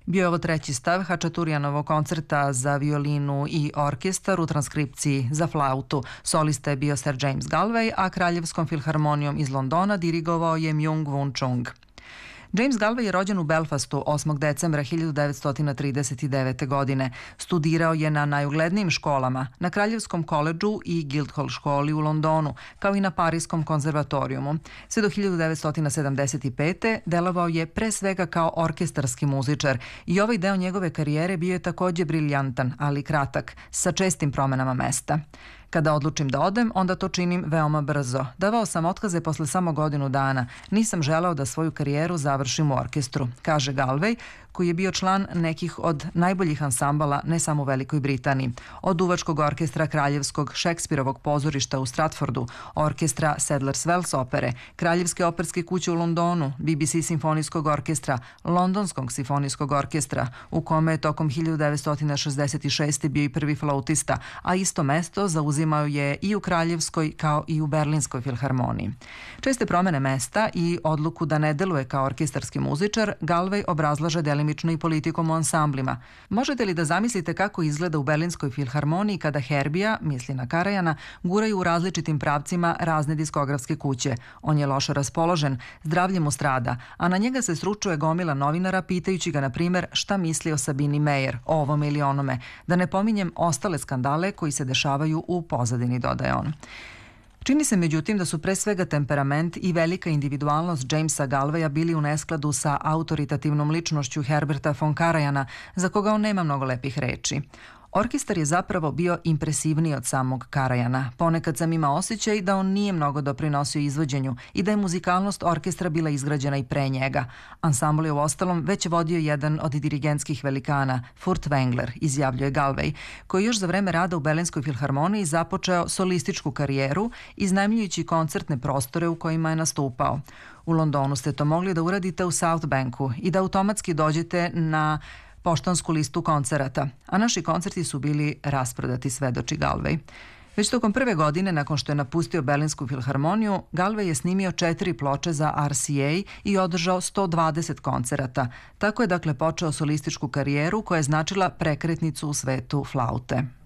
Bio je ovo treći stav Hačaturijanovog koncerta za violinu i orkestar u transkripciji za flautu. Solista je bio Sir James Galway, a Kraljevskom filharmonijom iz Londona dirigovao je Myung Whun Chung. James Galway je rođen u Belfastu 8. decembra 1939. godine. Studirao je na najuglednijim školama, na Kraljevskom koledžu i Guildhall školi u Londonu, kao i na Parijskom konzervatorijumu. Sve do 1975. delovao je pre svega kao orkestarski muzičar i ovaj deo njegove karijere bio je takođe briljantan, ali kratak, sa čestim promenama mesta. Kada odlučim da odem, onda to činim veoma brzo. Davao sam otkaze posle samo godinu dana. Nisam želeo da svoju karijeru završim u orkestru, kaže Galway, koji je bio član nekih od najboljih ansambala ne samo u Velikoj Britaniji. Od duvačkog orkestra Kraljevskog Šekspirovog pozorišta u Stratfordu, orkestra Sadler's Wells opere, Kraljevske operske kuće u Londonu, BBC simfonijskog orkestra, Londonskog simfonijskog orkestra, u kome je tokom 1966. bio i prvi flautista, a isto mesto zauzimao je i u Kraljevskoj kao i u Berlinskoj filharmoniji. Česte promene mesta i odluku da ne deluje kao orkestarski muzičar, Galway obrazlaže delimično i politikom u ansamblima. Možete li da zamislite kako izgleda u Berlinskoj filharmoniji kada Herbija, misli na Karajana, guraju u različitim pravcima razne diskografske kuće? On je loše raspoložen, zdravlje mu strada, a na njega se sručuje gomila novinara pitajući ga, na primer, šta misli o Sabini Meyer, o ovome ili onome, da ne pominjem ostale skandale koji se dešavaju u pozadini, dodaje on. Čini se međutim da su pre svega temperament i velika individualnost Jamesa Galwaya bili u neskladu sa autoritativnom ličnošću Herberta von Karajana, za koga on nema mnogo lepih reči. Orkestar je zapravo bio impresivniji od samog Karajana. Ponekad sam imao osjećaj da on nije mnogo doprinosio izvođenju i da je muzikalnost orkestra bila izgrađena i pre njega. Ansambl je u ostalom već vodio jedan od dirigentskih velikana, Furt Wengler, izjavljuje Galway, koji još za vreme rada u Berlinskoj filharmoniji započeo solističku karijeru, iznajmljujući koncertne prostore u kojima je nastupao. U Londonu ste to mogli da uradite u South Banku i da automatski dođete na poštansku listu koncerata, a naši koncerti su bili rasprodati, svedoči Galway. Već tokom prve godine, nakon što je napustio Berlinsku filharmoniju, Galway je snimio 4 ploče za RCA i održao 120 koncerata. Tako je dakle počeo solističku karijeru koja je značila prekretnicu u svetu flaute.